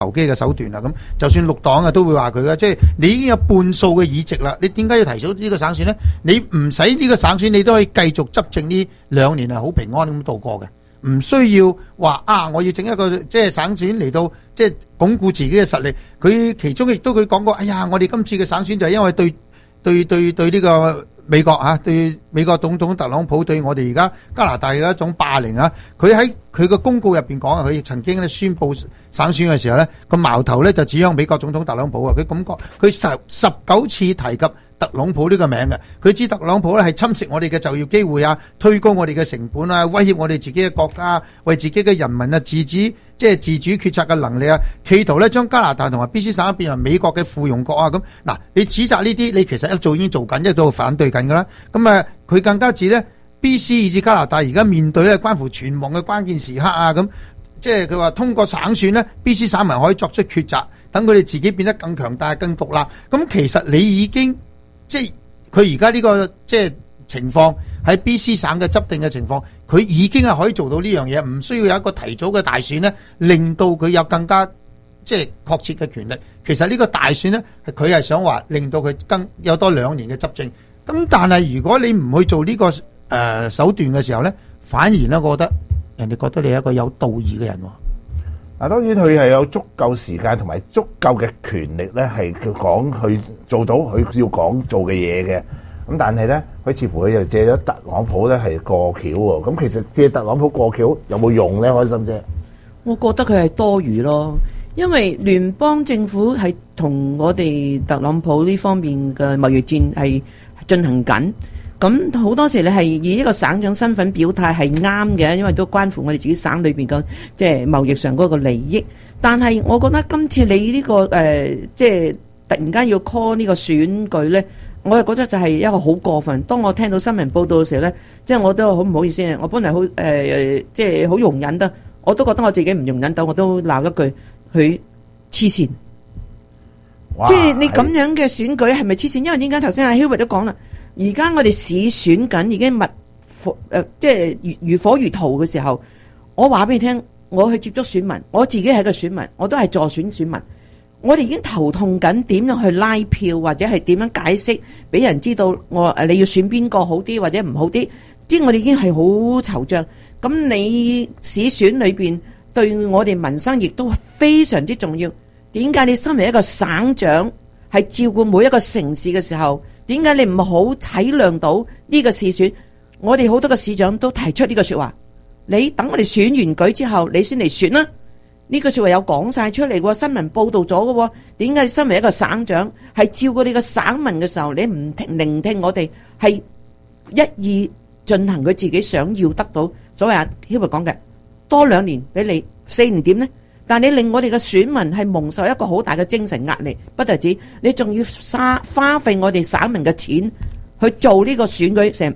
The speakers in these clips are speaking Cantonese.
投機嘅手段啦。咁就算綠黨啊都會話佢嘅，即係你已經有半數嘅議席啦，你點解要提早呢個省選呢？你唔使呢個省選，你都可以繼續執政呢2年係好平安咁度過嘅。唔需要話我要整一個即係省選嚟到即係鞏固自己嘅實力。佢其中亦都佢講過，我哋今次嘅省選就係因為對呢個美國對美國總統特朗普對我哋而家加拿大嘅一種霸凌啊。佢喺佢個公告入邊講佢曾經咧宣布省選嘅時候咧，個矛頭咧就指向美國總統特朗普啊。佢咁講，佢19次提及特朗普呢個名嘅，佢知特朗普咧係侵蝕我哋嘅就業機會啊，推高我哋嘅成本啊，威脅我哋自己嘅國家，為自己嘅人民啊自主決策嘅能力啊，企圖咧將加拿大同埋 BC 省變為美國嘅附庸國啊。咁嗱，你指責呢啲，你其實一早已經做緊，一早反對緊噶啦。咁佢更加指咧 BC 以至加拿大而家面對咧關乎存亡嘅關鍵時刻啊。咁即係佢話通過省選咧 BC 省民可以作出抉擇，等佢哋自己變得更強大、更獨立。咁其實你已經即係佢而家呢個即係情況喺 BC 省嘅執定嘅情況，佢已經係可以做到呢樣嘢，唔需要有一個提早嘅大選呢，令到佢有更加即係確切嘅權力。其實呢個大選呢，佢係想話令到佢更有多2年嘅執政。咁但係如果你唔去做呢個手段嘅時候呢，反而呢，我覺得人哋覺得你係一個有道義嘅人喎。 當然佢係有足夠時間同埋足夠嘅權力咧，係佢講去做到佢要講做嘅嘢嘅。咁但係咧，佢似乎佢就借咗特朗普咧係過橋喎。咁其實借特朗普過橋有冇用咧？開心姐， 我覺得佢係多餘咯，因為聯邦政府係同我哋特朗普呢方面嘅貿易戰係進行緊。咁好多時你係以一個省長身份表態係啱嘅，因為都關乎我哋自己省裏邊嘅即係貿易上嗰個利益。但係我覺得今次你呢個即係突然間要 call 呢個選舉呢，我係覺得就係一個好過分。當我聽到新聞報道嘅時候呢，即係我都好唔好意思啊！我本來好即係好容忍得，我都覺得我自己唔容忍到，我都鬧一句佢黐線。即係你咁樣嘅選舉係咪黐線？因為點解頭先阿 Hubert 都講啦。而家我哋市選緊，已經即係如火如荼嘅時候，我話俾你聽，我去接觸選民，我自己係個選民，我都係助選選民，我哋已經頭痛緊點樣去拉票，或者係點樣解釋俾人知道你要選邊個好啲或者唔好啲，即係我哋已經係好惆悵。咁你市選裏邊對我哋民生亦都非常之重要。點解你身為一個省長係照顧每一個城市嘅時候，點解你唔好體諒到呢個市選？我哋好多個市長都提出呢個說話，你等我哋選完舉之後，你先嚟選啦。呢句說話有講晒出嚟喎，新聞報道咗嘅。點解你身為一個省長係照顧你個省民嘅時候，你唔聆聽我哋，係一意進行佢自己想要得到所謂阿 Hubert 講嘅多2年俾你4年點呢？但你令我哋嘅選民係蒙受一個好大嘅精神壓力，不特止，你仲要花費我哋省民嘅錢去做呢個選舉，成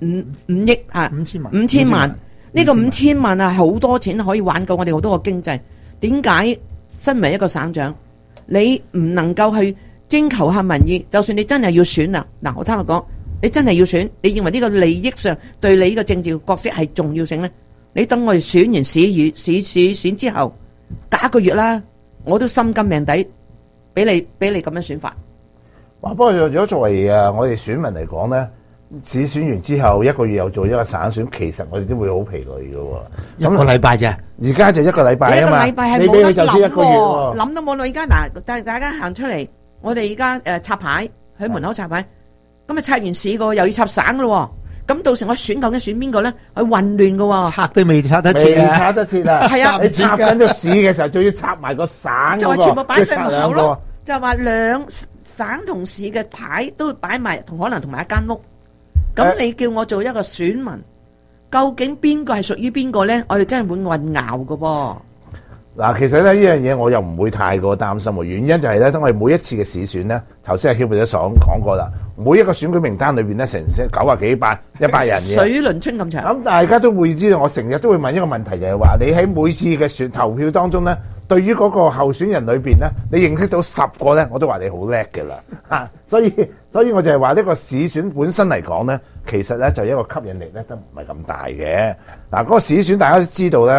5億5000萬，呢個5000萬係好多錢可以挽救我哋好多個經濟。點解身為一個省長，你唔能夠去徵求下民意？就算你真係要選啦，嗱，我聽佢講，你真係要選，你認為呢個利益上對你呢個政治角色係重要性呢？你等我哋選完市選之後，隔1個月啦，我都心甘命抵俾你咁樣選法。 不過如果作為我哋選民嚟講咧，市選完之後1個月又做一個省選，其實我哋都會好疲累嘅。 1個禮拜啫， 而家就1個禮拜啊嘛， 你1個禮拜係冇得諗喎，諗都冇啦。而家嗱，大家行出嚟，我哋而家插牌喺門口插牌，咁啊插完市個又要插省咯。咁到時我選究竟選邊個咧？係混亂嘅喎， 拆都未拆得切啊！ 拆得切啊！ 係啊， 你插緊個市嘅時候，仲要插埋個省嗰個， 就係全部擺上門口咯。就話兩省同市嘅牌都擺埋，可能同埋一間屋。咁你叫我做一個選民，究竟邊個係屬於邊個咧？我哋真係會混淆嘅噃。 嗱，其實咧呢樣嘢我又唔會太過擔心喎。原因就係咧，當我哋每一次嘅市選咧，頭先阿 Hubert 都講過啦，每一個選舉名單裏邊咧，成90幾100人嘅水輪春咁長。 咁大家都會知道，我成日都會問一個問題，就係話你喺每次嘅投票當中咧，對於嗰個候選人裏邊咧，你認識到10個咧，我都話你好叻嘅啦嚇。所以我就係話呢個市選本身嚟講咧，其實咧就一個吸引力咧都唔係咁大嘅。嗱，嗰個市選大家都知道咧。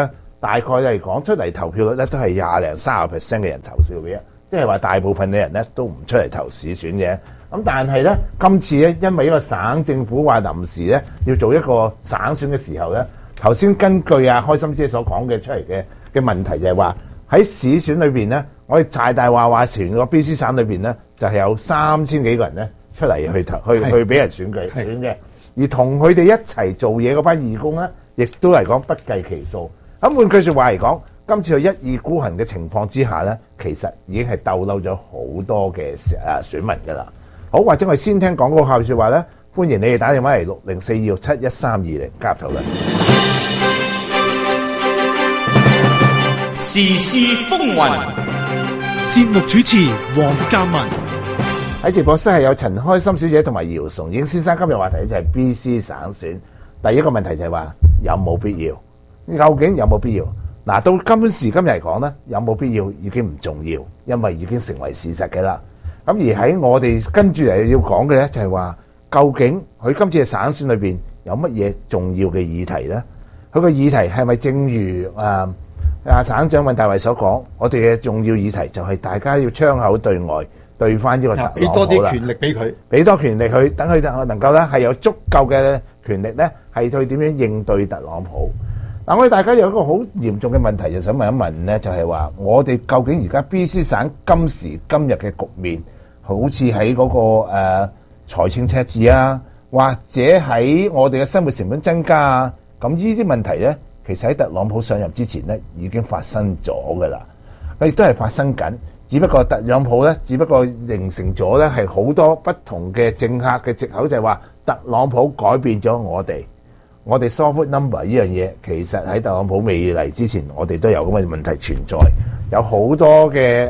大概嚟講出嚟投票率咧都係20-30% 嘅人投票嘅啫，即係話大部分嘅人咧都唔出嚟投市選嘅。咁但係咧，今次咧因為呢個省政府話臨時咧要做一個省選嘅時候咧，頭先根據開心姐所講嘅出嚟嘅問題就係話喺市選裏邊咧，我哋大話全個 BC 省裏邊咧就係有3000幾個人咧出嚟去俾人選嘅，而同佢哋一齊做嘢嗰班義工咧，亦都嚟講不計其數。咁換句説話嚟講，今次佢一意孤行嘅情況之下咧，其實已經係逗漏咗好多嘅選民㗎啦。好，或者我哋先聽廣告後説話咧，歡迎你哋打電話嚟60426711320加入討論。 時事風雲， 節目主持黃鑑文。 喺直播室係有陳開心小姐同埋姚崇英先生。今日話題就係 BC 省選。第一個問題就係話有冇必要？究竟有冇必要？嗱，到今時今日嚟講咧，有冇必要已經唔重要，因為已經成為事實嘅啦。咁而喺我哋跟住嚟要講嘅咧，就係話究竟佢今次嘅省選裏邊有乜嘢重要嘅議題咧？佢個議題係咪正如省長尹大衛所講，我哋嘅重要議題就係大家要窗口對外對翻呢個特朗普啦， 俾多啲權力俾佢， 俾多權力佢，等佢能夠咧係有足夠嘅權力咧，係去點樣應對特朗普。嗱，我哋大家有一個好嚴重嘅問題，就想問一問咧，就係話我哋究竟而家 BC 省今時今日嘅局面，好似喺嗰個財政赤字啊，或者喺我哋嘅生活成本增加啊，咁呢啲問題咧，其實喺特朗普上任之前咧已經發生咗㗎啦，佢亦都係發生緊。只不過特朗普咧，只不過形成咗咧係好多不同嘅政客嘅藉口，就係話特朗普改變咗我哋 soft number 呢樣嘢，其實喺特朗普未嚟之前，我哋都有咁嘅問題存在，有好多嘅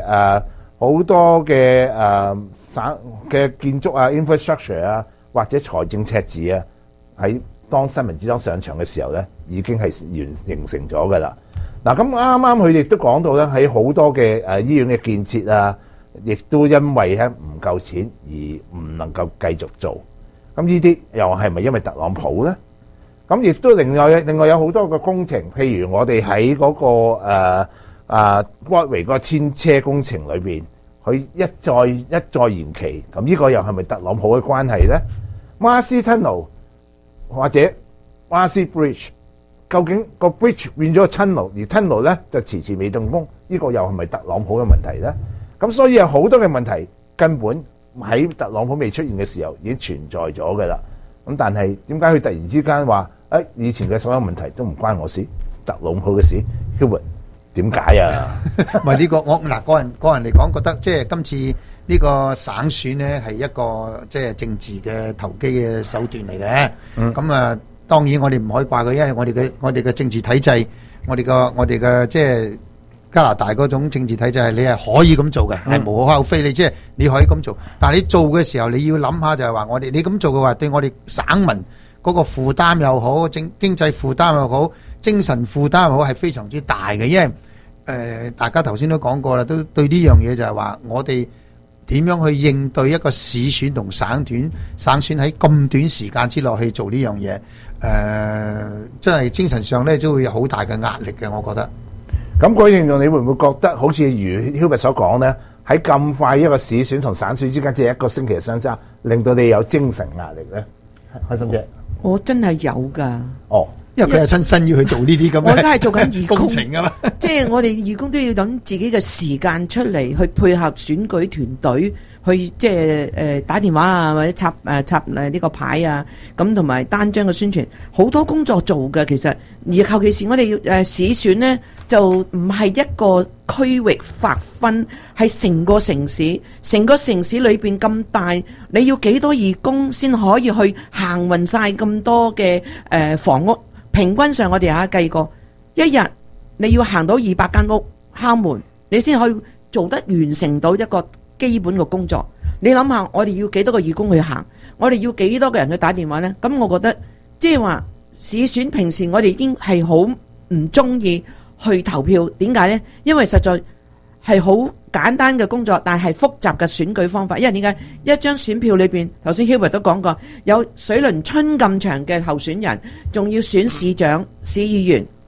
省嘅建築啊、infrastructure 啊，或者財政赤字啊，喺當新民主黨上場嘅時候咧，已經係形成咗㗎啦。嗱，咁啱啱佢哋都講到咧，喺好多嘅醫院嘅建設啊，亦都因為咧唔夠錢而唔能夠繼續做。咁呢啲又係咪因為特朗普咧？咁亦都另外有好多個工程，譬如我哋喺嗰個Broadway 嗰個天車工程裏邊，佢一再延期。咁呢個又係咪特朗普嘅關係咧？Marcy Tunnel 或者 Marcy Bridge。究竟個 bridge 變咗個 tunnel， 而 tunnel 咧就遲遲未動工，呢個又係咪特朗普嘅問題咧？咁所以有好多嘅問題根本喺特朗普未出現嘅時候已經存在咗嘅啦。咁但係點解佢突然之間話以前嘅所有問題都唔關我事，特朗普嘅事 ？Hubert 點解啊？ 唔係呢個我個人嚟講，覺得即係今次呢個省選咧係一個即係政治嘅投機嘅手段嚟嘅。咁當然我哋唔可以怪佢，因為我哋嘅政治體制，我哋嘅即係加拿大嗰種政治體制係你係可以咁做嘅，係無可厚非。你即係你可以咁做，但係你做嘅時候你要諗下就係話你咁做嘅話，對我哋省民嗰個負擔又好，經濟負擔又好，精神負擔又好，係非常之大嘅。因為大家頭先都講過啦，都對呢樣嘢就係話我哋點樣去應對一個市選同省選喺咁短時間之內去做呢樣嘢？真係精神上咧都會有好大嘅壓力嘅，我覺得。 咁各位聽眾，你會唔會覺得好似如 Hubert 所講咧，喺咁快一個市選同省選之間只係一個星期嘅相差，令到你有精神壓力咧？開心姐， 我真係有㗎。 哦， 因為佢係親身要去做呢啲咁嘅， 我都係做緊義工工程㗎嘛。 即係我哋義工都要等自己嘅時間出嚟去配合選舉團隊。去即係打電話啊，或者插呢個牌啊，咁同埋單張嘅宣傳，好多工作做嘅其實。而尤其是我哋要市選呢，就唔係一個區域劃分，係成個城市裏邊咁大，你要幾多義工先可以去行運晒咁多嘅房屋？平均上我哋計過，一日你要行到200間屋敲門，你先可以做得完成到一個基本嘅工作。你諗下，我哋要幾多個義工去行？我哋要幾多個人去打電話呢？咁我覺得即係話市選平時我哋已經係好唔中意去投票。點解呢？因為實在係好簡單嘅工作，但係複雜嘅選舉方法。因為點解一張選票裏邊，頭先 Hubert 都講過，有水輪春咁長嘅候選人，仲要選市長、市議員、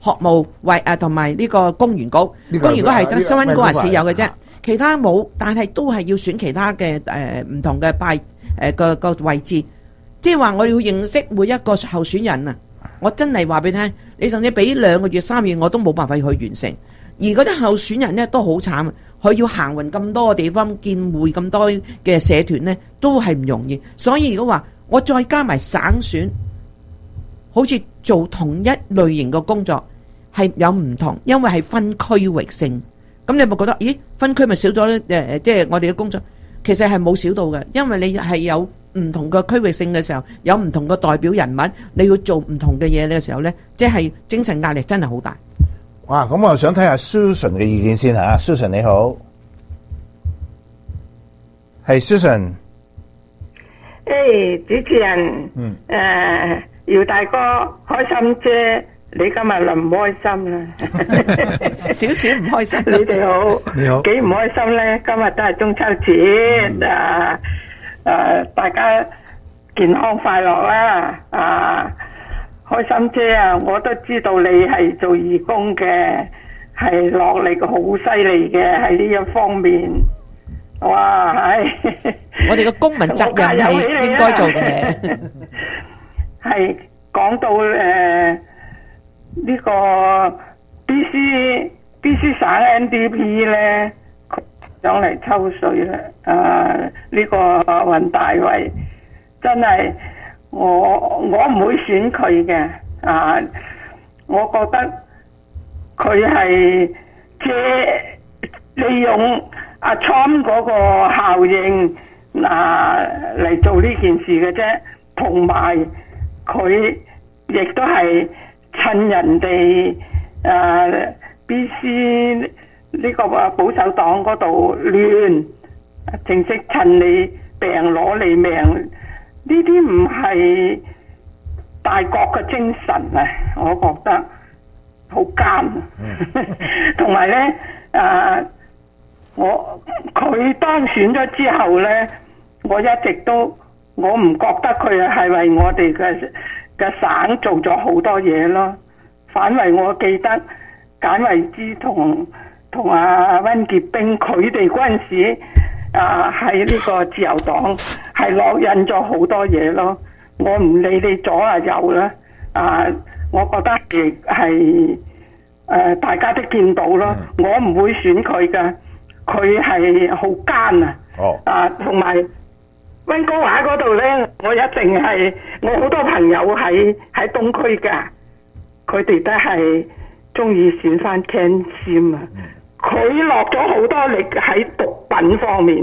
學務同埋呢個公園局，公園局係得新溫哥華市有嘅啫，其他冇，但係都係要選其他嘅唔同嘅個位置，即係話我要認識每一個候選人啊！我真係話俾你聽，你甚至俾2個月、3個月我都冇辦法去完成，而嗰啲候選人呢都好慘，佢要行勻咁多個地方見會咁多嘅社團呢，都係唔容易。所以如果話我再加埋省選，好似做同一類型嘅工作係有唔同，因為係分區域性。咁你咪覺得，咦？分區咪少咗即係我哋嘅工作，其實係冇少到嘅，因為你係有唔同嘅區域性嘅時候，有唔同嘅代表人物，你要做唔同嘅嘢嘅時候呢，即係精神壓力真係好大。 哇！咁我想睇下 Susan 嘅意見先嚇。Susan 你好，係 Susan。 主持人，姚大哥，開心啫，你今日就唔開心啦， 少少唔開心。 你哋好， 你好， 幾唔開心咧？今日都係中秋節，大家健康快樂啦，開心啫啊！我都知道你係做義工嘅，係落力好犀利嘅喺呢一方面。哇， 我哋嘅公民責任係應該做嘅。 係講到呢個 BC 省 NDP 咧上嚟抽水啦，呢個雲大衛真係我唔會選佢嘅，我覺得佢係利用阿 Trump 嗰個效應嚟做呢件事嘅啫，同埋佢亦都係趁人哋BC 呢個保守黨嗰度亂，正式趁你病攞你命，呢啲唔係大國嘅精神啊！我覺得好奸，同埋咧佢當選咗之後咧，我一直都我唔覺得佢係為我哋嘅省做咗好多嘢咯，反為我記得簡惠枝同阿溫潔冰佢哋嗰陣時喺呢個自由黨係落印咗好多嘢咯。我唔理你左啊右啦，我覺得亦係大家都見到咯。我唔會選佢噶，佢係好奸啊！同埋溫哥華嗰度咧，我一定係我好多朋友喺東區噶，佢哋都係中意選翻 Ken Sim 啊！佢落咗好多力喺毒品方面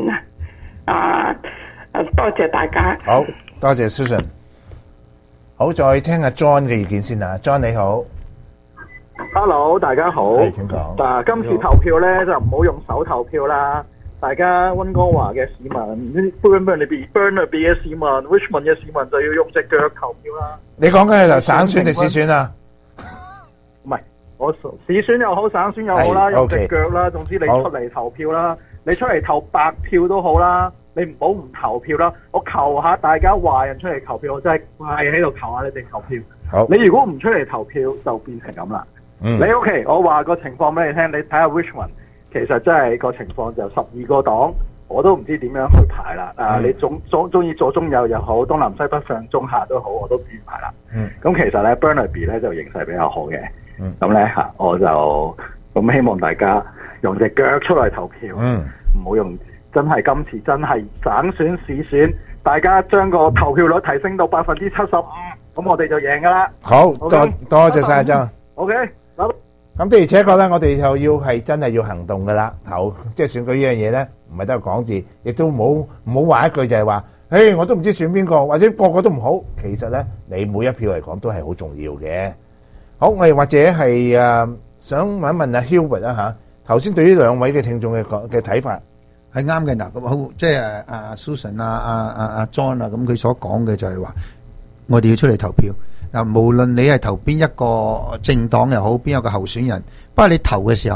多謝大家。 好多謝 Susan。好，再聽下 John 嘅意見先啊。John 你好 ，Hello， 大家好。 請講。 嗱，今次投票咧就唔好用手投票啦。大家溫哥華嘅市民 Burnaby 嘅市民 Richmond 嘅市民就要用隻腳投票啦。 你講緊係省選定市選啊？ 唔係，我市選又好，省選又好啦，用隻腳啦。總之你出嚟投票啦，你出嚟投白票都好啦，你唔好唔投票啦。我求下大家華人出嚟投票，我真係跪喺度求下你哋投票。 好， 你如果唔出嚟投票，就變成咁啦。你 OK， 我話個情況俾你聽，你睇下 Richmond。其實真係個情況就12個黨，我都唔知點樣去排啦。你中意左中右又好，東南西北上中下都好，我都唔知排啦。咁其實咧 Burnaby 咧就形勢比較好嘅。咁咧我就咁希望大家用隻腳出嚟投票，唔好用真係今次真係省選市選，大家將個投票率提升到75%，咁我哋就贏噶啦。 好，多謝晒張。 OK，拜拜。 咁的而且確咧，我哋就要係真係要行動噶啦，即係選舉呢樣嘢咧，唔係得個講字，亦都唔好話一句就係話，我都唔知選邊個，或者個個都唔好。其實咧，你每一票嚟講都係好重要嘅。好，我哋或者係想問一問阿 Hubert 啦嚇，頭先對於兩位嘅聽眾嘅睇法係啱嘅嗱，咁好即係阿 Susan 阿 John 咁佢所講嘅就係話，我哋要出嚟投票。嗱，無論你係投邊一個政黨又好，邊一個候選人，不過你投嘅時候呢，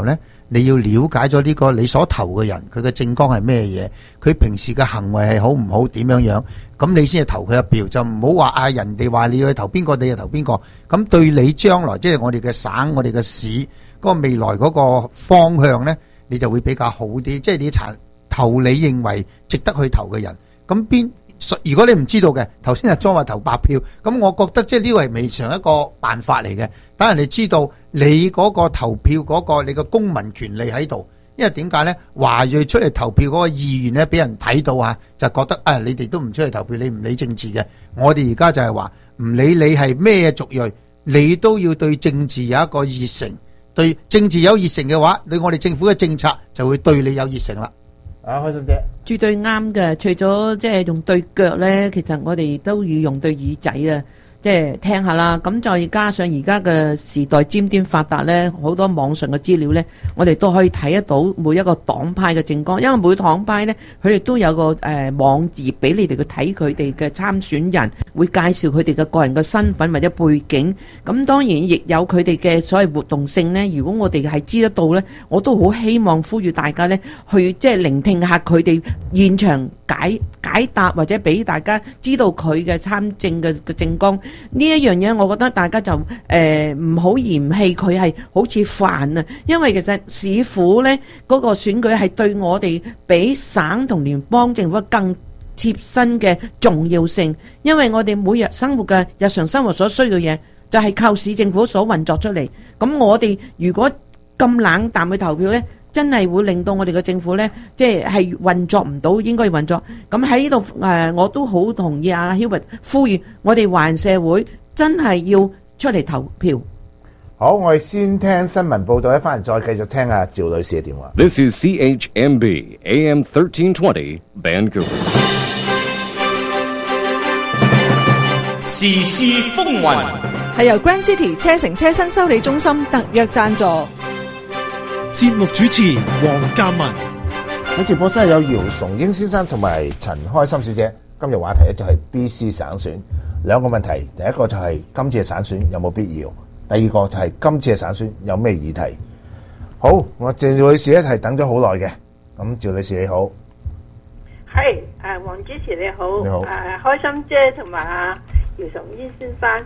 你要了解咗呢個你所投嘅人，佢嘅政綱係咩嘢，佢平時嘅行為係好唔好，點樣樣，咁你先係投佢一票，就唔好話人哋話你要去投邊個，你就投邊個，咁對你將來即係我哋嘅省、我哋嘅市嗰個未來嗰個方向呢，你就會比較好啲，即係你投你認為值得去投嘅人，咁如果你唔知道嘅，頭先阿莊話投白票，咁我覺得即係呢個係未嘗一個辦法嚟嘅。等人哋知道你嗰個投票嗰個你個公民權利喺度，因為點解呢？華裔出嚟投票嗰個意願呢，俾人睇到啊，就覺得你哋都唔出嚟投票，你唔理政治嘅。我哋而家就係話唔理你係咩族裔，你都要對政治有一個熱誠，對政治有熱誠嘅話，對我哋政府嘅政策就會對你有熱誠啦。 開心姐， 絕對啱嘅。除咗即係用對腳呢，其實我哋都要用對耳仔啊，即係聽下啦。咁再加上而家嘅時代尖端發達呢，好多網上嘅資料呢，我哋都可以睇得到每一個黨派嘅政綱，因為每黨派呢，佢哋都有個網頁俾你哋去睇佢哋嘅參選人，會介紹佢哋嘅個人嘅身份或者背景。咁當然亦有佢哋嘅所謂活動性呢。如果我哋係知得到呢，我都好希望呼籲大家呢，去即係聆聽下佢哋現場解答，或者俾大家知道佢嘅參政嘅政綱。呢一樣嘢，我覺得大家就唔好嫌棄佢係好似煩啊，因為其實市府呢嗰個選舉係對我哋比省同聯邦政府更切身嘅重要性，因為我哋每日生活嘅日常生活所需嘅嘢，就係靠市政府所運作出嚟。咁我哋如果咁冷淡去投票呢，真係會令到我哋嘅政府呢，即係運作唔到應該運作。咁喺呢度我都好同意阿 Hubert 呼籲我哋華人社會真係要出嚟投票。 好，我哋先聽新聞報道，一翻嚟再繼續聽阿趙女士嘅電話。 This is CHMB AM 1320 Vancouver。 時事風雲係由 Grand City 車城車身修理中心特約贊助。 節目主持黃嘉文。 喺直播室有姚崇英先生同埋陳開心小姐。今日話題咧就係 BC 省選，兩個問題。第一個就係今次嘅省選有冇必要？第二個就係今次嘅省選有咩議題？好，我趙女士咧係等咗好耐嘅。咁趙女士你好， 係黃主持你好， 你好， 開心姐同埋姚崇英先生，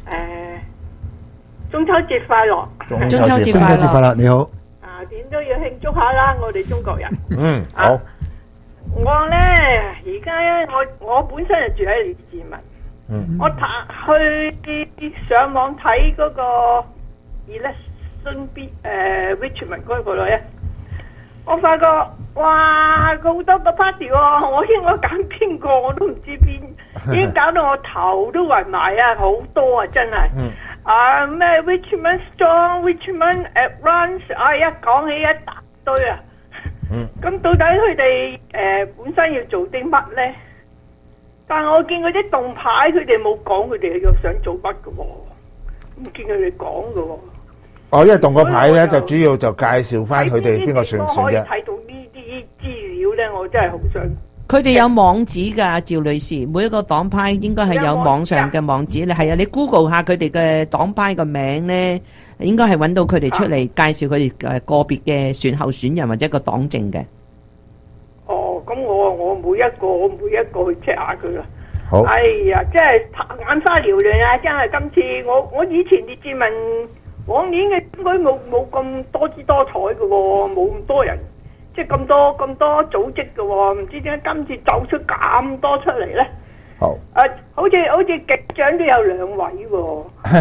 中秋節快樂！ 中秋節快樂！ 你好。 點都要慶祝下啦，我哋中國人。 嗯，好。 我咧而家咧，我本身係住喺列治文，我去上網睇嗰個 election Richmond 嗰個咧，我發覺哇好多個 party 喎，我應該揀邊個我都唔知邊，已經搞到我頭都暈埋啊！好多啊，真係。咩 Richmond Strong、Richmond Advance，一講起一大堆啊！咁到底佢哋本身要做啲乜咧？但係我見嗰啲動牌，佢哋冇講佢哋要想做乜嘅喎，唔見佢哋講嘅喎。 哦，因為動個牌咧，就主要就介紹翻佢哋邊個選選啫。 可以睇到呢啲資料咧，我真係好想。 佢哋有網址㗎，趙女士，每一個黨派應該係有網上嘅網址。你係啊，你 Google 下佢哋嘅黨派個名咧，應該係揾到佢哋出嚟介紹佢哋個別嘅選候選人或者個黨政嘅。 哦，咁我每一個去 check 下佢啦。 好。 哎呀，真係眼花撩亂啊！真係今次我以前列治文往年嘅應該冇咁多姿多彩嘅喎，冇咁多人。即係咁多組織嘅喎，唔知點解今次走出咁多出嚟咧？ 好。 好似極長都有2位喎。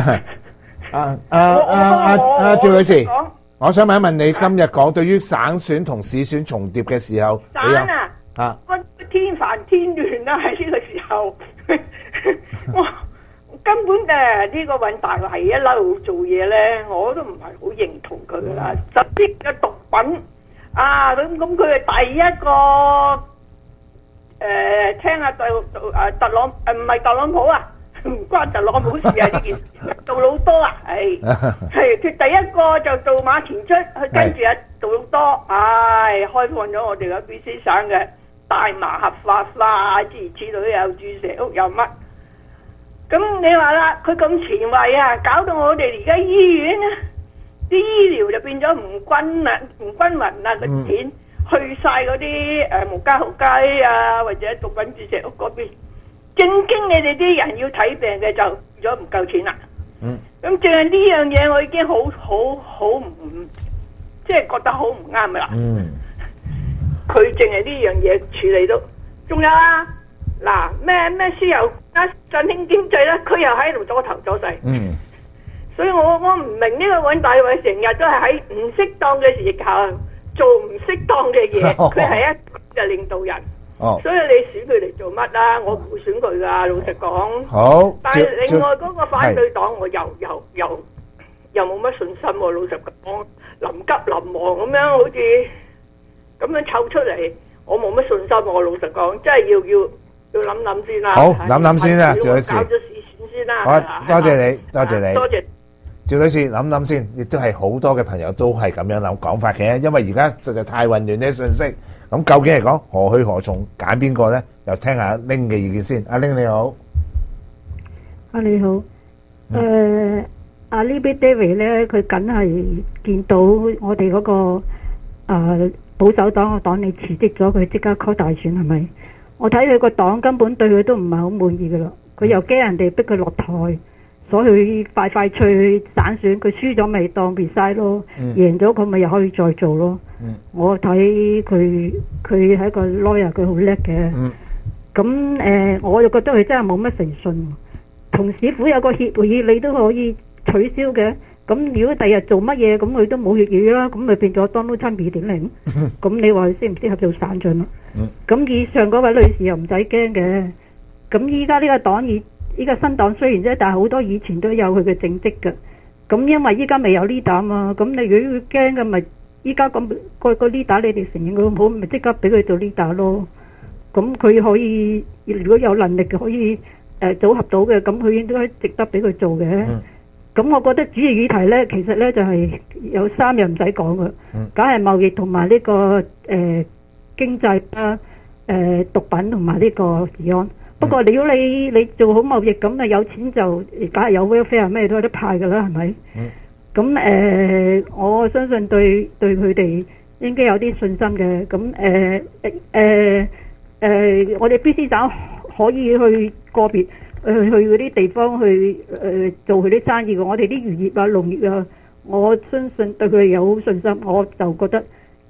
趙女士，我想問一問你，今日講對於省選同市選重疊嘅時候， 省天煩天亂啦！喺呢個時候，我根本呢個尹大維一路做嘢咧，我都唔係好認同佢噶啦，實質嘅毒品。咁佢係第一個聽下特朗唔係特朗普啊，唔關特朗普事啊呢件事，杜魯多啊，係佢第一個就做馬田出，佢跟住杜魯多，開放咗我哋嘅 BC 省嘅大麻合法化，諸如此類，有注射屋有乜？咁你話啦，佢咁前衞啊，搞到我哋而家醫院啊， 啲醫療就變咗唔均勻啦，個錢去晒嗰啲無家豪街啊，或者毒品注射屋嗰邊。正經你哋啲人要睇病嘅就咗唔夠錢啦。咁淨係呢樣嘢，我已經好唔即係覺得好唔啱噶啦。佢淨係呢樣嘢處理到，仲有啊嗱咩輸油啊振興經濟咧，佢又喺度左頭左勢。所以我唔明呢個尹大偉成日都係喺唔適當嘅時候做唔適當嘅嘢，佢係一個領導人。所以你選佢嚟做乜啊？我唔會選佢噶，老實講。好。但係另外嗰個反對黨，我又冇乜信心喎。老實講，臨急臨忙咁樣，好似咁樣湊出嚟，我冇乜信心喎。老實講，真係要諗諗先啦。 好，諗諗先啦，趙女士。 搞咗試選先啦。 好，多謝你，多謝你。 多謝。 趙女士諗諗先，亦都係好多嘅朋友都係咁樣諗講法嘅，因為而家實在太混亂啲信息。咁究竟嚟講何去何從，揀邊個咧？又聽下阿 Ling 嘅意見先。阿 Ling 你好， 你好。阿 Libby David 咧，佢梗係見到我哋嗰個保守黨個黨你辭職咗，佢即刻 call 大選係咪？我睇佢個黨根本對佢都唔係好滿意噶啦，佢又驚人哋逼佢落台。所以快脆散選，佢輸咗咪當別晒咯，贏咗佢咪又可以再做咯。我睇佢係一個 lawyer， 佢好叻嘅。咁我就覺得佢真係冇乜誠信。同市府有個協議，你都可以取消嘅。咁如果第日做乜嘢，咁佢都冇協議啦，咁咪變咗 Donald Trump 2.0。咁你話適唔適合做省長咯？咁以上嗰位女士又唔使驚嘅。咁依家呢個黨依個新黨雖然啫，但係好多以前都有佢嘅政績嘅。咁因為依家未有 leader 啊嘛，咁你如果驚嘅咪依家咁個 leader 你哋承認佢好，咪即刻俾佢做 leader 咯。咁佢可以如果有能力嘅可以組合到嘅，咁佢應該值得俾佢做嘅。咁我覺得主要議題呢，其實呢就係有3樣唔使講嘅，梗係貿易同埋呢個經濟啦，毒品同埋呢個治安。不過如果你做好貿易咁啊，有錢就梗係有 welfare 咩都有得派㗎啦，係咪？咁我相信對佢哋應該有啲信心嘅。咁我哋 BC 省可以去個別去嗰啲地方去做佢啲生意嘅。我哋啲漁業啊、農業啊，我相信對佢哋有信心。我就覺得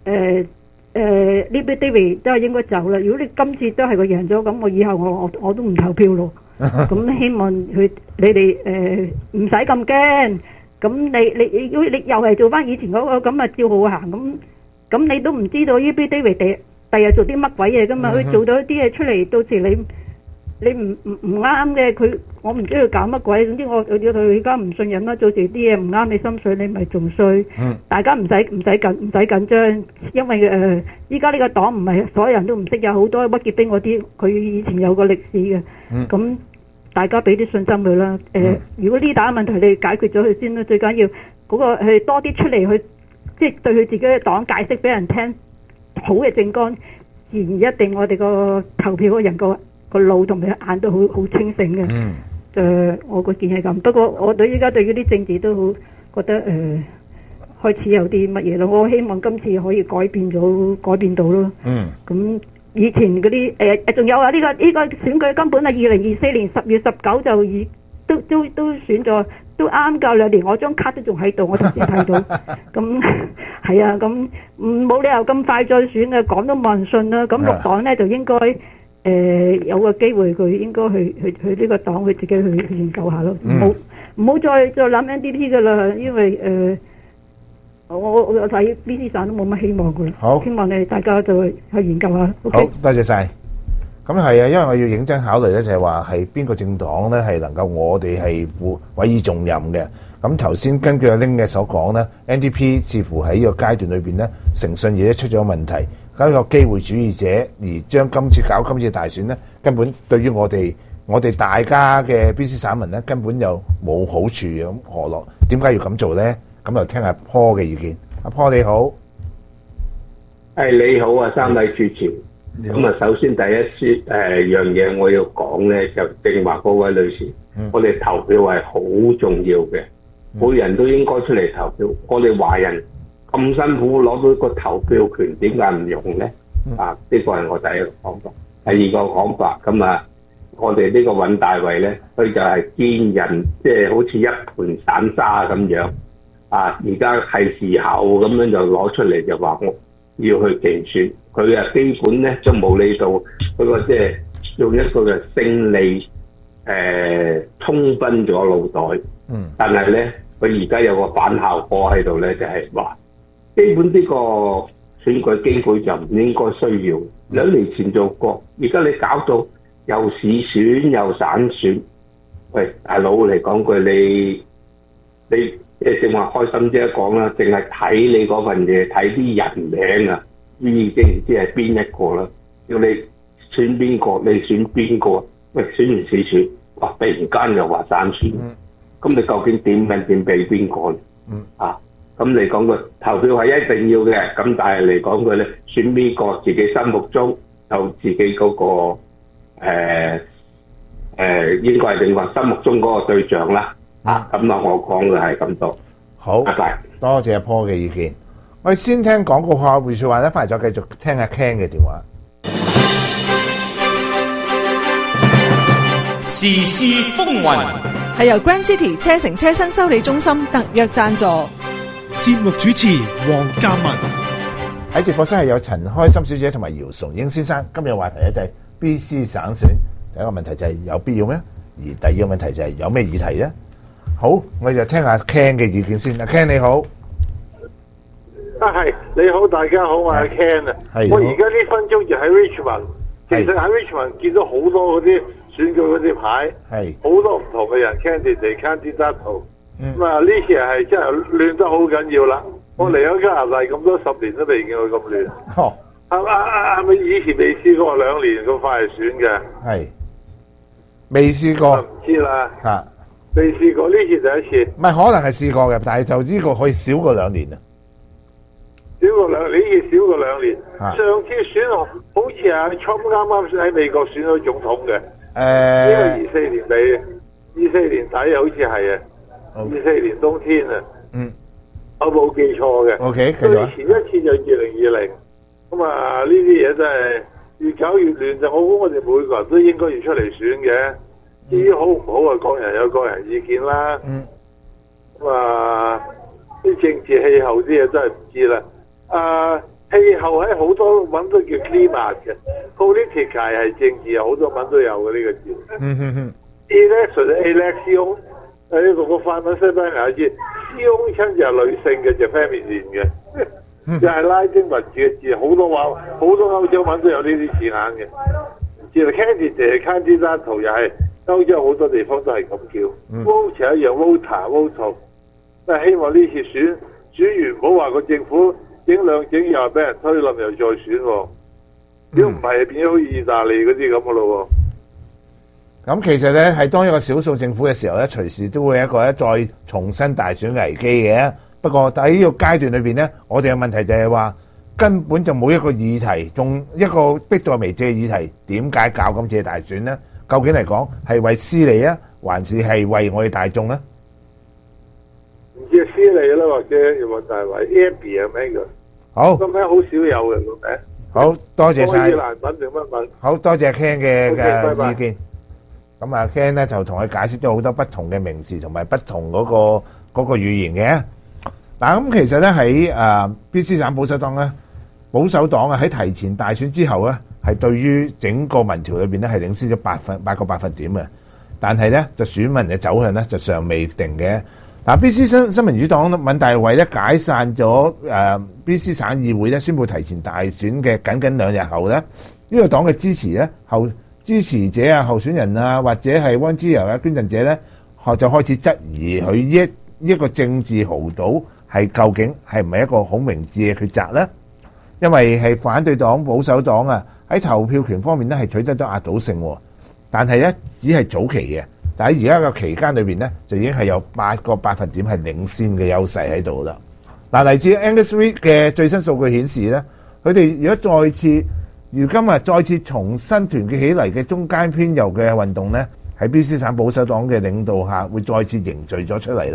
Libby David 都係應該走啦。如果你今次都係佢贏咗，咁我以後我都唔投票咯。咁希望你哋唔使咁驚。咁你如果你又係做翻以前嗰個咁啊，照好行咁你都唔知道 Libby David 第日做啲乜鬼嘢噶嘛？佢做到一啲嘢出嚟，到時你唔啱嘅，我唔知佢搞乜鬼。總之我對佢而家唔信任啦。到時啲嘢唔啱你心水，你咪仲衰。大家唔使緊張，因為依家呢個黨唔係所有人都唔識，有好多屈傑兵嗰啲，佢以前有個歷史嘅。咁大家俾啲信心佢啦。如果呢打問題你解決咗佢先啦，最緊要嗰個係多啲出嚟去，即係對佢自己嘅黨解釋俾人聽好嘅政綱，自然一定我哋個投票嗰人個腦同埋眼都好清醒嘅。我個建議係咁。不過我依家對於啲政治都好覺得開始有啲乜嘢咯。我希望今次可以改變到咯。咁以前嗰啲仲有啊，呢個選舉根本係2024年10月19就都選咗，都啱夠2年。我張卡都仲喺度，我頭先睇到。咁係啊，咁冇理由咁快再選嘅，講都冇人信啦。咁綠黨呢就應該有個機會，佢應該去呢個黨，佢自己去研究下咯。唔好再諗 NDP 噶啦，因為我睇 BC 省都冇乜希望噶啦。好，希望你大家就去研究下。 好，多謝晒。咁係啊，因為我要認真考慮咧，就係話係邊個政黨咧係能夠我哋係委以重任嘅。咁頭先根據阿 Ling 嘅所講咧 ，NDP 似乎喺呢個階段裏邊咧，誠信嘢出咗問題，搞一個機會主義者，而將今次大選咧，根本對於我哋大家嘅 BC 省民咧，根本又冇好處嘅。咁何樂？點解要咁做咧？咁就聽下 Paul 嘅意見。阿 Paul 你好， 你好啊，三位主持。咁啊，首先第一樣嘢我要講咧，就正話嗰位女士，我哋投票係好重要嘅。 每人都應該出嚟投票。我哋華人咁辛苦攞到個投票權，點解唔用咧？啊，呢個係我第一個講法。第二個講法咁啊，我哋呢個尹大維咧，佢就係見人即係好似一盤散沙咁樣。啊！而家係時候咁樣就攞出嚟就話我要去競選，佢啊基本咧就冇理到嗰個即係用一個嘅勝利沖昏咗腦袋。但係咧佢而家有個反效果喺度咧，就係話基本呢個選舉機會就唔應該需要。2年前做過，而家你搞到又市選又省選，喂大佬嚟講句你。正話開心姐講啦，淨係睇你嗰份嘢，睇啲人名啊，已經唔知係邊一個啦。要你選邊個，你選邊個？喂，選完市選，哇！突然間又話散選，咁你究竟點俾邊個咧？啊，咁嚟講個投票係一定要嘅，咁但係嚟講佢咧，選邊個自己心目中有自己嗰個應該係定話心目中嗰個對象啦。咁啊，我講嘅係咁多。 好， 拜拜。 多謝阿 Paul 嘅意見。我哋先聽廣告下回說話咧，翻嚟再繼續聽阿 Ken 嘅電話。 時事風雲係由 Grand City 車城車新修理中心特約贊助。 節目主持黃嘉文喺直播室係有陳開心小姐同埋姚崇英先生。今日話題咧就係 BC 省選。第一個問題就係有必要咩？而第二個問題就係有咩議題咧？好，我哋就聽下 Ken 嘅意見先。阿 Ken 你好， 係你好，大家好，我係 Ken 啊。我而家呢分鐘就喺 Richmond， 其實喺 Richmond 見到好多嗰啲選舉嗰啲牌，好多唔同嘅人 candidate 咁啊呢次係真係亂得好緊要啦。我嚟咗加拿大咁多10年都未見過咁亂。係咪以前未試過2年咁快選嘅？ 係未試過， 唔知啦。未試過，呢次第一次。 唔係可能係試過嘅，但係就呢個可以少過2年啊。 少過2年，呢次少過2年。上次選好似係 Trump 啱喺美國選咗總統嘅。呢個24年尾，24年底好似係啊，24年冬天啊。我冇記錯嘅。 OK， 對前一次就2020。咁啊，呢啲嘢真係越搞越亂，就我估我哋每個人都應該要出嚟選嘅。至於好唔好啊，個人有個人意見啦。咁啊，啲政治氣候啲嘢真係唔知啦。氣候喺好多文都叫 climate 嘅 ，politica 係政治，好多文都有嘅呢個字。election 呢個法文西班牙字，鄉親就係女性嘅，就 feminine 嘅，就係拉丁文字嘅字，好多歐洲文都有呢啲字眼嘅。知啦 candidate 又係。歐洲好多地方都係咁叫 ，voter 一樣 voter， 但係希望呢次選完唔好話個政府整又俾人推冧又再選喎，如果唔係變咗好似意大利嗰啲咁嘅咯喎。 咁其實咧係當一個少數政府嘅時候咧，隨時都會有一個再重新大選危機嘅。不過喺呢個階段裏邊咧，我哋嘅問題就係話根本就冇一個議題，仲一個迫在眉睫嘅議題，點解搞今次嘅大選咧？究竟嚟講係為私利啊，還是係為我哋大眾咧？ 唔知係私利啦，或者又話大為 Abby 係咩嘅？ 好， 個名好少有嘅個名。 好多謝晒。 愛爾蘭文定乜文？ 好多謝 Ken 嘅意見。咁啊 Ken 咧就同佢解釋咗好多不同嘅名詞同埋不同嗰個語言嘅。嗱咁其實咧喺BC 省保守黨咧，保守黨啊喺提前大選之後咧。係對於整個民調裏邊咧係領先咗8個百分點嘅，但係咧就選民嘅走向咧就尚未定嘅。嗱，BC 新民主黨尹大維咧解散咗BC 省議會咧，宣布提前大選嘅僅2日後咧，呢個黨嘅支持者啊、候選人啊或者係溫之柔啊捐贈者咧，就開始質疑佢呢一個政治豪賭係究竟係唔係一個好明智嘅抉擇咧？因為係反對黨保守黨啊。喺投票權方面咧係取得咗壓倒性，但係咧只係早期嘅，但係而家個期間裏邊咧就已經係有8個百分點係領先嘅優勢喺度啦。嗱，嚟自 Angus Reid 嘅最新數據顯示咧，佢哋如果如今再次重新團結起嚟嘅中間偏右嘅運動咧，喺 BC 省保守黨嘅領導下會再次凝聚咗出嚟啦。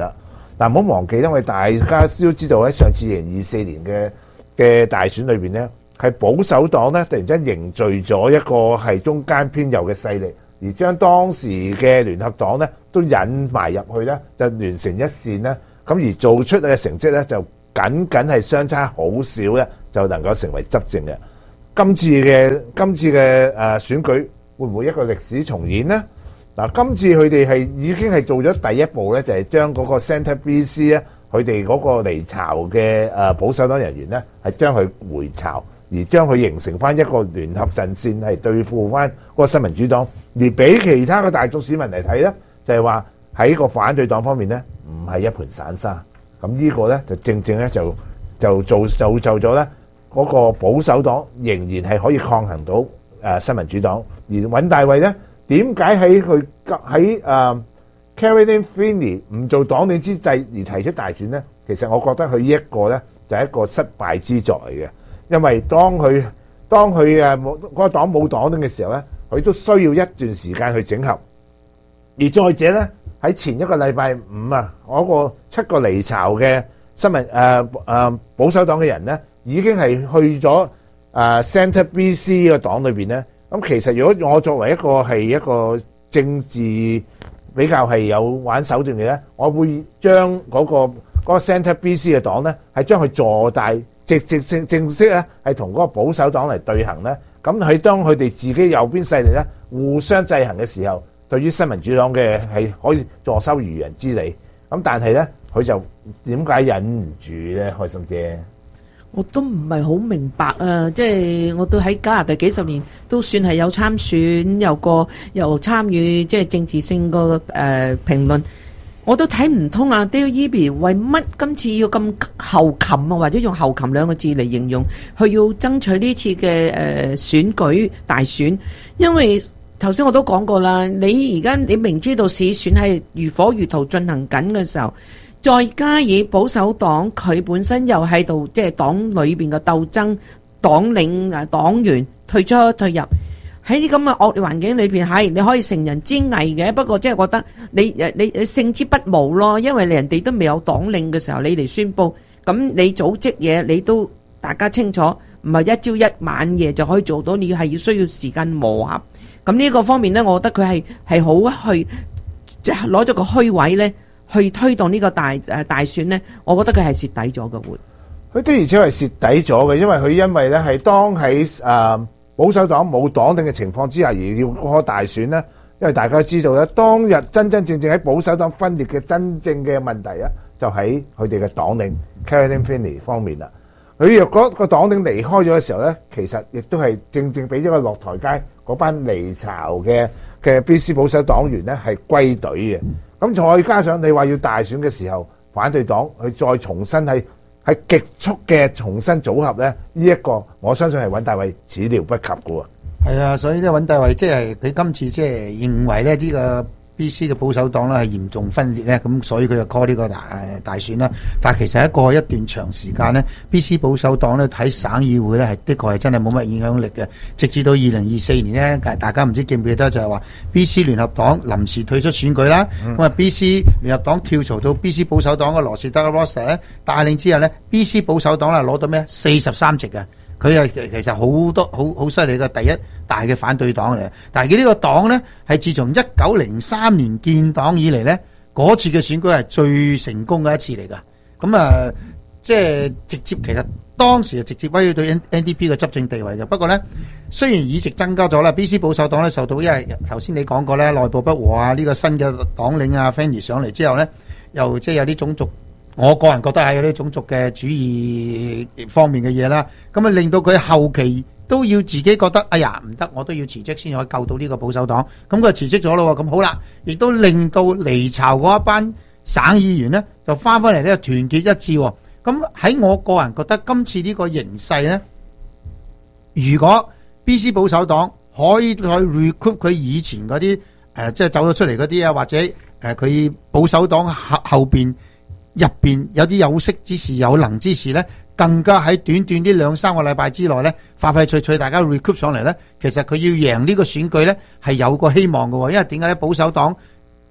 嗱，唔好忘記，因為大家都知道喺上次2024年嘅大選裏邊咧，係保守黨咧突然間凝聚咗一個係中間偏右嘅勢力，而將當時嘅聯合黨咧都引埋入去咧，就聯成一線咧。咁而做出嘅成績咧，就僅係相差好少咧，就能夠成為執政嘅。今次嘅選舉會唔會一個歷史重演呢？嗱，今次佢哋已經係做咗第一步咧，就係將嗰個 Centre BC 咧，佢哋嗰個離巢嘅保守黨人員咧，係將佢回巢，而將佢形成翻一個聯合陣線，係對付翻嗰個新民主黨。而俾其他嘅大眾市民嚟睇咧，就係話喺個反對黨方面咧，唔係一盤散沙。咁呢個咧就正正咧就造就咗咧嗰個保守黨仍然係可以抗衡到新民主黨。而尹大衛咧，點解喺Caroline Finney 唔做黨領之際而提出大選咧？其實我覺得佢呢一個咧就係一個失敗之作嚟嘅，因為當佢嗰個黨冇黨領嘅時候咧，佢都需要一段時間去整合。而再者咧，喺前一個禮拜五啊，嗰個7個離巢嘅保守黨嘅人咧，已經係去咗Centre BC 個黨裏邊咧。咁其實如果我作為一個政治比較係有玩手段嘅咧，我會將嗰個 Centre BC 嘅黨咧，係將佢坐大正式咧，係同嗰個保守黨嚟對衡咧。咁喺當佢哋自己右邊勢力咧互相制衡嘅時候，對於新民主黨嘅係可以坐收漁人之利。咁但係咧，佢就點解忍唔住咧？開心姐， 我都唔係好明白啊！即係我都喺加拿大幾十年，都算係有參選，又參與即係政治性個評論，我都睇唔通啊 Dale Eby 為乜今次要咁後擒啊？或者用後擒兩個字嚟形容，佢要爭取呢次嘅選舉大選，因為頭先我都講過啦，你而家你明知道市選係如火如荼進行緊嘅時候，再加以保守黨佢本身又喺度，即係黨裏邊嘅鬥爭，黨領黨員退出退入，喺啲咁嘅惡劣環境裏邊，係你可以成人之危嘅。不過即係覺得你勝之不武咯，因為人哋都未有黨領嘅時候，你嚟宣佈，咁你組織嘢你都大家清楚，唔係一朝一晚夜就可以做到，你係要需要時間磨合。咁呢個方面呢，我覺得佢係好去即係攞咗個虛位呢，去推動呢個大選呢，我覺得佢係蝕底咗嘅會。 佢的而且確係蝕底咗嘅，因為咧係當喺保守黨冇黨領嘅情況之下而要開大選呢，因為大家知道咧，當日真正喺保守黨分裂嘅真正嘅問題啊，就喺佢哋嘅黨領 Caroline Finney 方面啦。佢若果個黨領離開咗嘅時候咧，其實亦都係正正俾咗個落台階，嗰班離巢嘅 BC 保守黨員咧係歸隊嘅。咁再加上你話要大選嘅時候，反對黨佢再重新係極速嘅重新組合咧，呢一個我相信係尹大衛始料不及嘅喎。 係啊，所以咧尹大衛即係佢今次即係認為咧呢個 BC 嘅保守黨咧係嚴重分裂咧，咁所以佢就 call 呢個大選啦。但係其實喺過去一段長時間咧，BC 保守黨咧喺省議會咧係的確係真係冇乜影響力嘅，直至到2024年咧，大家唔知記唔記得就係話 BC 聯合黨臨時退出選舉啦，咁啊 BC 聯合黨跳槽到 BC 保守黨嘅羅士德 Roster 咧帶領之下咧 BC 保守黨咧攞到咩43席嘅。佢係其實好多好犀利嘅第一大嘅反對黨嚟，但係佢呢個黨咧係自從1903年建黨以嚟咧，嗰次嘅選舉係最成功嘅一次嚟㗎。咁啊，即係直接其實當時係直接威脅到 NDP 嘅執政地位嘅。不過咧，雖然議席增加咗啦 ，BC 保守黨咧受到因為頭先你講過咧內部不和啊，呢個新嘅黨領啊 Fanny 上嚟之後咧，又即係有啲種族。我個人覺得係有啲種族嘅主義方面嘅嘢啦，咁啊令到佢後期都要自己覺得，哎呀唔得，我都要辭職先可以救到呢個保守黨。咁佢辭職咗咯，咁好啦，亦都令到離巢嗰一班省議員呢，就翻返嚟呢個團結一致。咁喺我個人覺得今次呢個形勢呢，如果 BC 保守黨可以去 recruit 佢以前嗰啲即係走咗出嚟嗰啲啊，或者佢保守黨後邊入邊有啲有識之士、有能之士咧，更加喺短短呢2-3個禮拜之內咧，快快脆脆大家 recruit 上嚟咧，其實佢要贏呢個選舉咧係有個希望嘅喎。因為點解咧？保守黨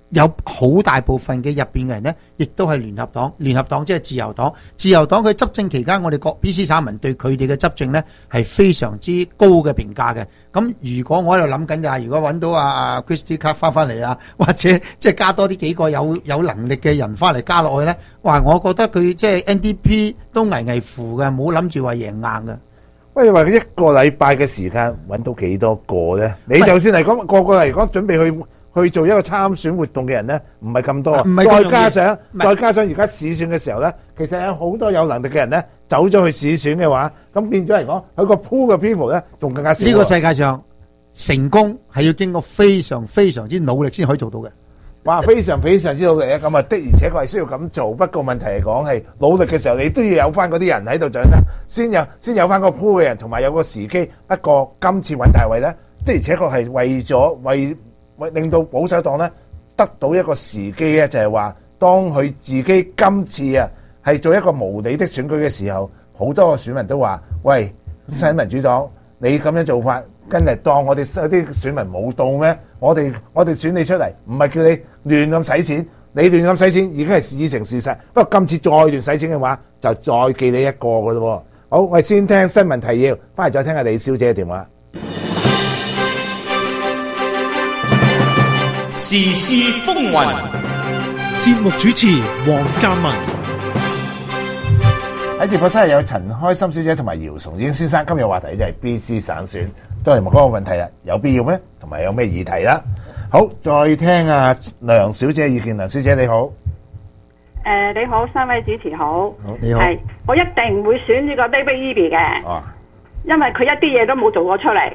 有好大部分嘅入邊嘅人呢，亦都係聯合黨。聯合黨即係自由黨。自由黨佢執政期間，我哋各 BC 省民對佢哋嘅執政呢係非常之高嘅評價嘅。咁如果我喺度諗緊㗎，如果揾到阿 Christy Clark 翻嚟啊，或者即係加多啲幾個有能力嘅人翻嚟加落去呢，哇！我覺得佢即係 NDP 都危危乎嘅，冇諗住話贏硬嘅。 喂，你話佢一個禮拜嘅時間揾到幾多個咧？你就算嚟講個個嚟講準備去做一個參選活動嘅人咧，唔係咁多啊！再加上而家市選嘅時候咧，其實有好多有能力嘅人咧走咗去市選嘅話，咁變咗嚟講，佢個 pool 嘅 people 咧仲更加少。 呢個世界上成功係要經過非常非常之努力先可以做到嘅。 哇！非常非常之努力啊！咁啊的而且確係需要咁做。不過問題嚟講係努力嘅時候，你都要有翻嗰啲人喺度掌啦，先有翻個 pool 嘅人，同埋有個時機。不過今次揾大衛咧，的而且確係為令到保守黨咧得到一個時機咧，就係話當佢自己今次啊係做一個無理的選舉嘅時候，好多個選民都話：喂，新民主黨，你咁樣做法，跟住當我哋啲選民冇到咩？我哋選你出嚟，唔係叫你亂咁使錢，你亂咁使錢已經係已成事實。不過今次再亂使錢嘅話，就再記你一個㗎咯喎。好，我哋先聽新聞提要，翻嚟再聽下李小姐嘅電話。 時事風雲， 節目主持黃鑑文。 喺直播室有陳開心小姐同埋姚崇英先生。今日話題就係 BC 省選，都係問嗰個問題啦，有必要咩？同埋有咩議題啦？好，再聽阿梁小姐意見。梁小姐你好。 你好，三位主持好。 你好。 係，我一定唔會選呢個 David Eby 嘅。 哦。 因為佢一啲嘢都冇做過出嚟。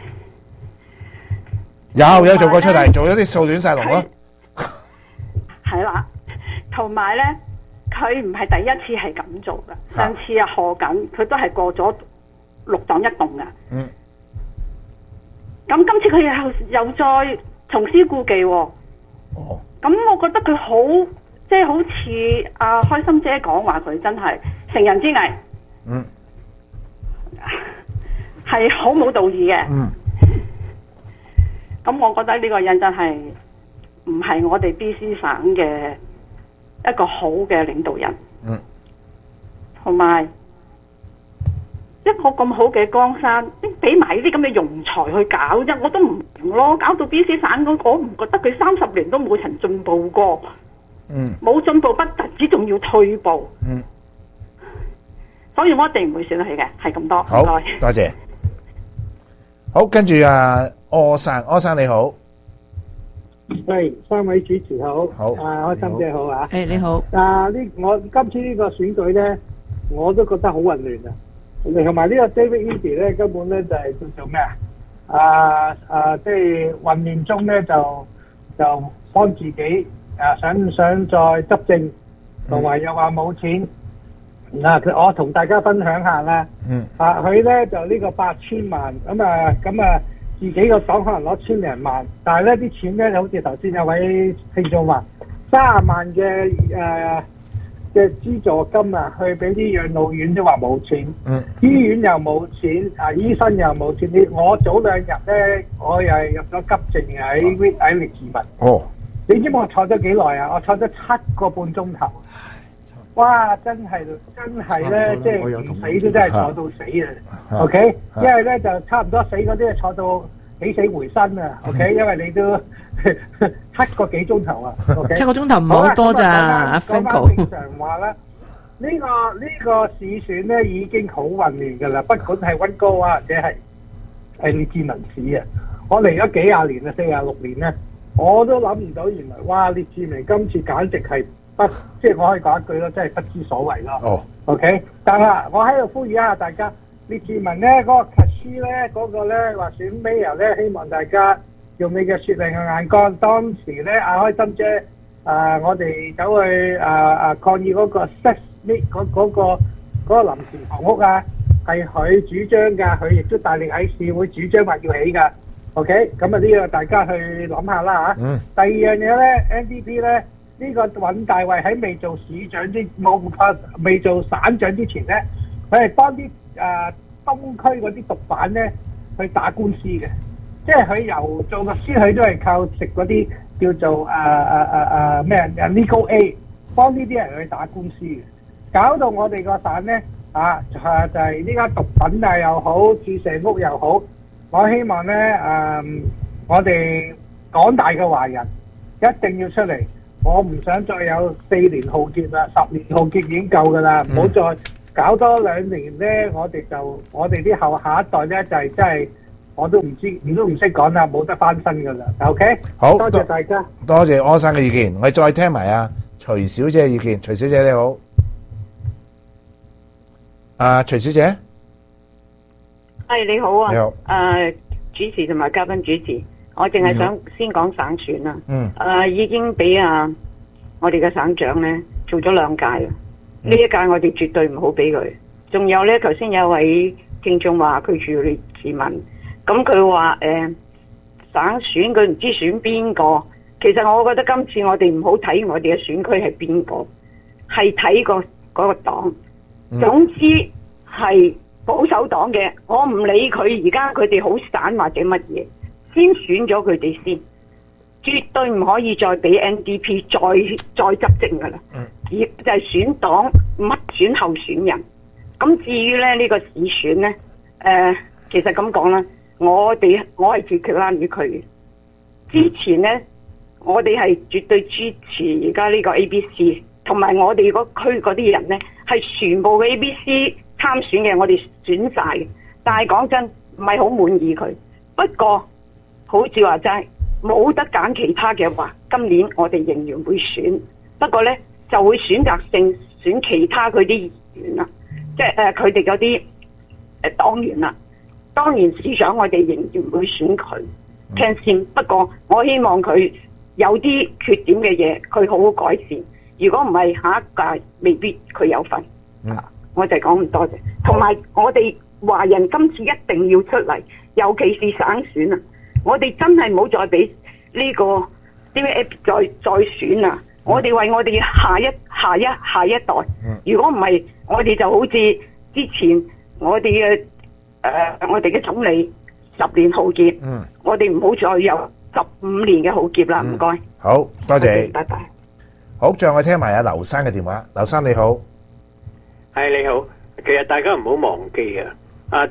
有做過出嚟，做咗啲數亂晒龍咯。 係啦，同埋咧，佢唔係第一次係咁做噶。上次啊賀錦，佢都係過咗綠黨一棟噶。 嗯。 咁今次佢又再重施故技喎。 哦。咁我覺得佢好，即係好似阿開心姐講話，佢真係乘人之危。 嗯。 係好冇道義嘅。 嗯。 咁我覺得呢個人真係唔係我哋 BC 省嘅一個好嘅領導人。 嗯。同埋一個咁好嘅江山，俾埋呢啲咁嘅庸才去搞啫，我都唔明咯。搞到 BC 省嗰個，我唔覺得佢30年都冇曾進步過。 嗯。冇進步不特止，仲要退步。 嗯。 所以我一定唔會選佢嘅，係咁多。 好，多謝。好，跟住柯生你好。 係，三位主持好。 好。 開心姐好啊。 你好。 我今次呢個選舉咧，我都覺得好混亂啊。同埋呢個 David Eby 咧，根本咧就係叫做咩即係混亂中咧就幫自己想唔想再執政，同埋又話冇錢。我同大家分享下啦。佢咧就呢個8000萬，咁自己個黨可能攞1000零萬，但係咧啲錢咧好似頭先有位聽眾話30萬嘅資助金啊，去俾啲養老院都話冇錢，醫院又冇錢，醫生又冇錢。我早2日咧，我又係入咗急症喺利治文。 哦， 你知唔知我坐咗幾耐啊？我坐咗7個半鐘頭。哇！真係咧，即係唔死都真係坐到死啊！OK，因為咧就差唔多死嗰啲啊，坐到起死回生啊！OK，因為你都7個幾鐘頭啊！OK， 7個鐘頭唔係好多咋，阿 Franco。 正常話咧，呢個市選咧已經好混亂㗎啦，不管係溫哥華或者係列治文市啊，我嚟咗幾廿年啊，46年咧，我都諗唔到原來哇列治文今次簡直係即係我可以講一句咯，真係不知所謂咯。 哦 ，OK， 但係我喺度呼籲一下大家，列治文咧嗰個 Cashy 咧嗰個咧話選 Mayor 咧，希望大家用你嘅雪亮嘅眼光。當時咧阿開心姐我哋走去抗議嗰個 Sesame 嗰個臨時房屋啊，係佢主張㗎，佢亦都大力喺市會主張話要起㗎。OK， 咁呢個大家去諗下啦嚇。第二樣嘢咧 ，NDP 咧。呢個尹大衛喺未做市長未做省長之前咧，佢係幫啲東區嗰啲毒販咧去打官司嘅，即係佢由做律師，佢都係靠食嗰啲叫做咩legal aid，幫呢啲人去打官司嘅，搞到我哋個省咧就係呢家毒品啊又好，注射屋又好，我希望咧我哋廣大嘅華人一定要出嚟，我唔想再有4年浩劫啦，10年浩劫已經夠㗎啦，唔好再搞多2年咧，我哋啲下一代咧就係真係我都唔識講啦，冇得翻身㗎啦。OK， 好， 多謝大家， 多謝柯生嘅意見，我哋再聽埋啊徐小姐嘅意見。徐小姐你好，徐小姐， 係你好啊， 你好， 主持同埋嘉賓主持，我淨係想先講省選啦。已經俾我哋嘅省長咧做咗2屆啦，呢一屆我哋絕對唔好俾佢。仲有咧，頭先有位聽眾話佢住列治文，咁佢話省選佢唔知選邊個。其實我覺得今次我哋唔好睇我哋嘅選區係邊個，係睇嗰個黨。總之係保守黨嘅，我唔理佢而家佢哋好散或者乜嘢，先選咗佢哋先，絕對唔可以再俾 NDP 再執政噶啦。就係選黨，乜選候選人。咁至於咧呢個市選咧，其實咁講啦，我係住橋欄與區嘅。之前咧，我哋係絕對支持而家呢個 ABC， 同埋我哋嗰區嗰啲人咧係全部嘅 ABC 參選嘅，我哋選晒嘅。但係講真，唔係好滿意佢。不過好似話齋，冇得揀其他嘅話，今年我哋仍然會選。不過咧就會選擇性選其他佢啲議員啦，即係佢哋嗰啲黨員啦。當然市長我哋仍然會選佢聽先。不過我希望佢有啲缺點嘅嘢，佢好好改善。如果唔係下一屆未必佢有份。我就講咁多謝。同埋我哋華人今次一定要出嚟，尤其是省選啊！我哋真係唔好再俾呢個 DVA 再選啊！我哋為我哋下一代。如果唔係，我哋就好似之前我哋嘅總理10年浩劫，我哋唔好再有15年嘅浩劫啦。唔該。 好多謝， 拜拜。 好，最後我聽埋阿劉生嘅電話。劉生你好， 係你好。其實大家唔好忘記啊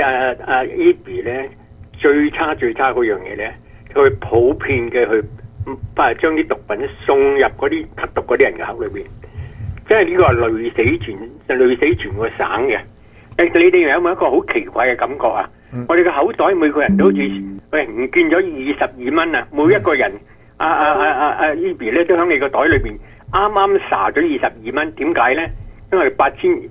，Abby 咧最差嗰樣嘢咧，佢普遍嘅去將啲毒品送入嗰啲吸毒嗰啲人嘅口裏邊，即係呢個係累死全個省嘅。你哋有冇一個好奇怪嘅感覺啊？我哋嘅口袋每個人都好似唔見咗22蚊啊！每一個人Abby 咧都喺你個袋裏邊啱啱撒咗22蚊，點解咧？因為8200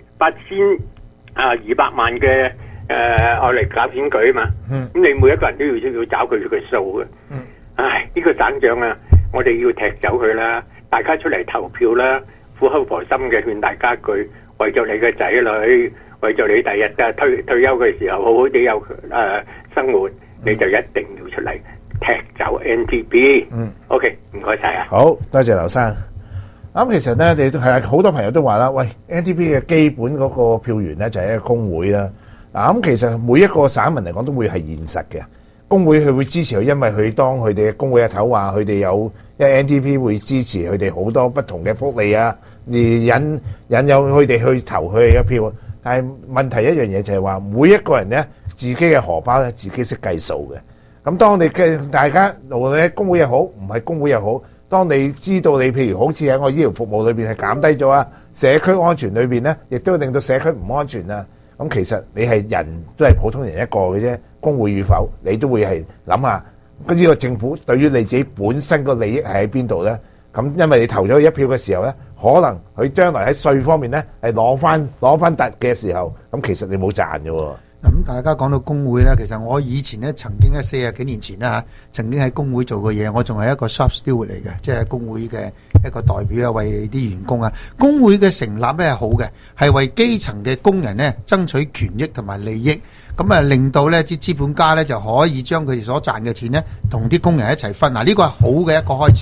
萬嘅愛嚟搞選舉啊嘛，咁你每一個人都要找佢嘅數嘅。唉，呢個省長啊，我哋要踢走佢啦，大家出嚟投票啦，苦口婆心嘅勸大家一句，為咗你嘅仔女，為咗你第日退休嘅時候好好地有生活，你就一定要出嚟踢走 NDP。OK， 唔該晒啊。 好多謝劉生。咁其實咧，你都係好多朋友都話啦，喂 NDP 嘅基本嗰個票源咧就係一個工會啦。嗱，咁其實每一個省民嚟講都會係現實嘅，工會佢會支持佢，因為佢當佢哋嘅工會嘅頭話佢哋有，因為 NDP 會支持佢哋好多不同嘅福利啊，而引誘佢哋去投佢哋嘅票。但係問題一樣嘢就係話，每一個人咧自己嘅荷包咧自己識計數嘅。咁當你嘅大家無論工會又好，唔係工會又好。當你知道你譬如好似喺我醫療服務裏邊係減低咗啊，社區安全裏邊咧，亦都令到社區唔安全啊。咁其實你係人都係普通人一個嘅啫，工會與否，你都會係諗下，呢個政府對於你自己本身個利益係喺邊度咧？咁因為你投咗佢一票嘅時候咧，可能佢將來喺稅方面咧係攞翻突嘅時候，咁其實你冇賺嘅喎。 咁大家講到工會咧，其實我以前咧曾經喺40幾年前啦嚇，曾經喺工會做過嘢，我仲係一個 shop steward 嚟嘅，即係工會嘅一個代表啊，為啲員工啊。工會嘅成立咧係好嘅，係為基層嘅工人咧爭取權益同埋利益，咁啊令到咧啲資本家咧就可以將佢哋所賺嘅錢咧同啲工人一齊分。嗱，呢個係好嘅一個開始。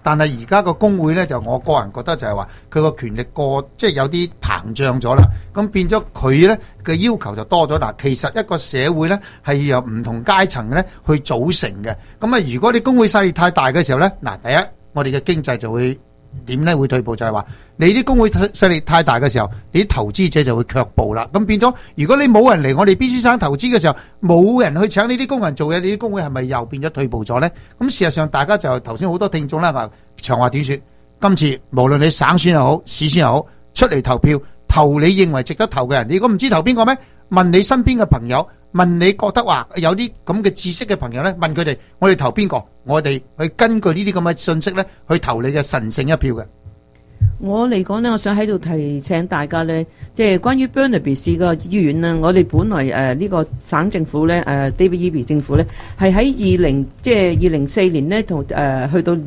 但係而家個工會咧就我個人覺得就係話佢個權力即係有啲膨脹咗啦，咁變咗佢咧嘅要求就多咗。嗱，其實一個社會咧係由唔同階層咧去組成嘅，咁啊如果你工會勢力太大嘅時候咧，嗱第一我哋嘅經濟就會點咧會退步，就係話你啲工會勢力太大嘅時候，你啲投資者就會卻步啦。咁變咗，如果你冇人嚟我哋 BC 省投資嘅時候，冇人去請呢啲工人做嘢，你啲工會係咪又變咗退步咗呢？咁事實上，大家就頭先好多聽眾啦話長話短說，今次無論你省選又好，市選又好，出嚟投票投你認為值得投嘅人，你如果唔知投邊個咩？問你身邊嘅朋友，問你覺得話有啲咁嘅知識嘅朋友呢，問佢哋，我哋投邊個？我哋去根據呢啲咁嘅信息呢，去投你嘅神聖一票嘅。 我嚟講呢，我想喺度提醒大家呢，即係關於 Burnaby 市個醫院呢，我哋本來呢個省政府呢，David Eby 政府呢，係喺2004年呢，同去到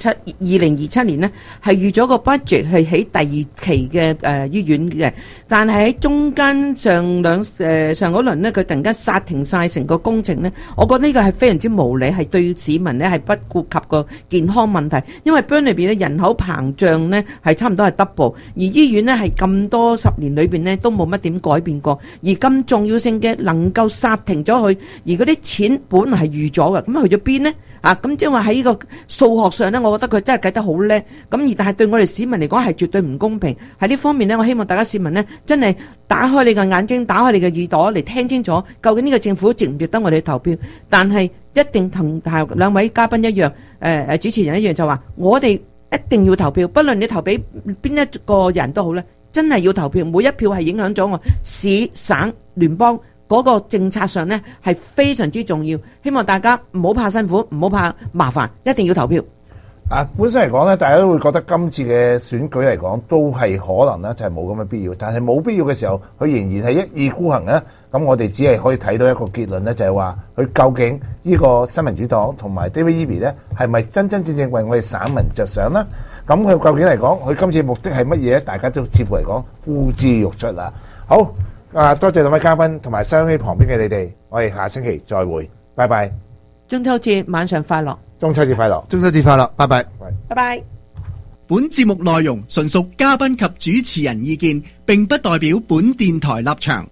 2027年呢，係預咗個 budget 係起第2期嘅醫院嘅，但係喺中間上嗰輪呢，佢突然間剎停晒成個工程呢，我覺得呢個係非常之無理，係對市民呢係不顧及個健康問題，因為 Burnaby 呢人口膨脹呢係差唔多係 double， 而醫院呢係咁多10年裏邊呢都冇乜點改變過，而咁重要性嘅能夠剎停咗佢，而嗰啲錢本來係預咗嘅，咁去咗邊呢？咁即係話喺呢個數學上呢，我覺得佢真係計得好叻，咁而但係對我哋市民嚟講係絕對唔公平。喺呢方面呢，我希望大家市民呢真係打開你嘅眼睛，打開你嘅耳朵嚟聽清楚，究竟呢個政府值唔值得我哋投票？但係一定同兩位嘉賓一樣，主持人一樣，就話我哋一定要投票，不論你投俾邊一個人都好咧，真係要投票，每一票係影響咗我市省聯邦嗰個政策上呢係非常之重要，希望大家唔好怕辛苦，唔好怕麻煩，一定要投票。 本身嚟講咧，大家都會覺得今次嘅選舉嚟講都係可能咧，就係冇咁嘅必要。但係冇必要嘅時候，佢仍然係一意孤行咧。咁我哋只係可以睇到一個結論咧，就係話佢究竟呢個新民主黨同埋 David Eby 咧，係咪真真正正為我哋省民着想呢？咁佢究竟嚟講，佢今次目的係乜嘢？大家都似乎嚟講呼之欲出啦。好，多謝兩位嘉賓同埋收音機旁邊嘅你哋，我哋下星期再會，拜拜。 中秋節晚上快樂！ 中秋節快樂！ 中秋節快樂！拜拜！ 拜拜。 本節目內容純屬嘉賓及主持人意見，並不代表本電台立場。